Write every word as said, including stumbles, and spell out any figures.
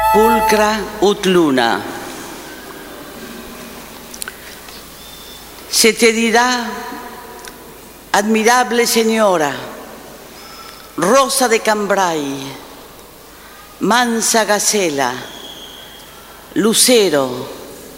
Pulcra ut luna. Se te dirá, admirable señora, rosa de Cambrai, mansa gacela, lucero,